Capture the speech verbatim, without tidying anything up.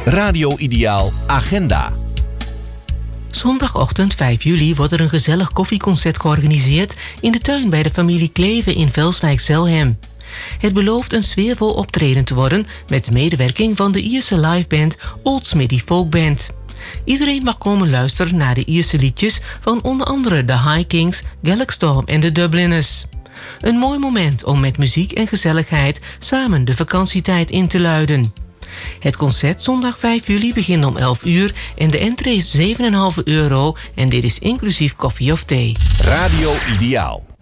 Radio Ideaal Agenda. Zondagochtend vijf juli wordt er een gezellig koffieconcert georganiseerd in de tuin bij de familie Kleven in Velswijk-Zelhem. Het belooft een sfeervol optreden te worden met medewerking van de Ierse liveband Old Smithy Folk Band. Iedereen mag komen luisteren naar de Ierse liedjes van onder andere de High Kings, Galaxstorm en de Dubliners. Een mooi moment om met muziek en gezelligheid samen de vakantietijd in te luiden. Het concert zondag vijf juli begint om elf uur en de entree is zeven komma vijf euro en dit is inclusief koffie of thee. Radio Ideaal.